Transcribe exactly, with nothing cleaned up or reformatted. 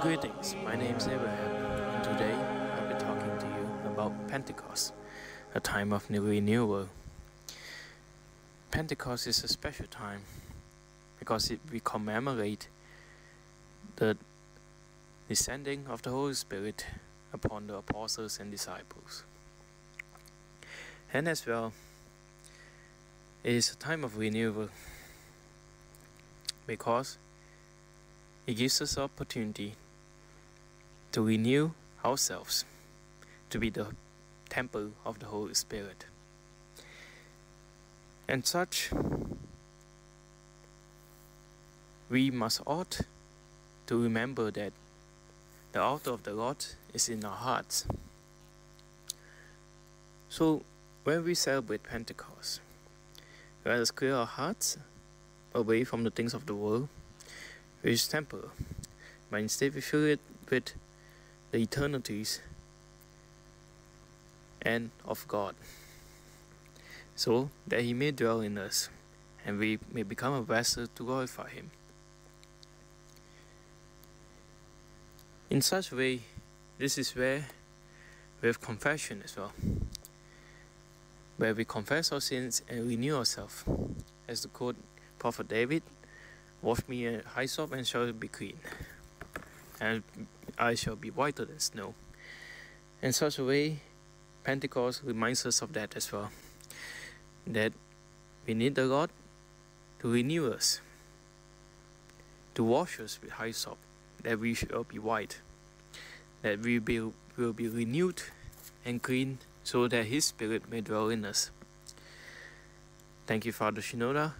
Greetings, my name is Abraham, and today I'll be talking to you about Pentecost, a time of new renewal. Pentecost is a special time because it, we commemorate the descending of the Holy Spirit upon the apostles and disciples. And as well, it is a time of renewal because it gives us opportunity to renew ourselves, to be the temple of the Holy Spirit. And such, we must ought to remember that the altar of the Lord is in our hearts. So, when we celebrate Pentecost, let us clear our hearts away from the things of the world, which is temporal, but instead we fill it with the eternities and of God, so that He may dwell in us and we may become a vessel to glorify Him. In such a way, this is where we have confession as well, where we confess our sins and renew ourselves, as the quote Prophet David, "Wash me in hyssop and shall be clean, and I shall be whiter than snow." In such a way, Pentecost reminds us of that as well, that we need the Lord to renew us, to wash us with hyssop, that we shall be white, that we be, will be renewed and clean, so that His Spirit may dwell in us. Thank you, Father Shinoda.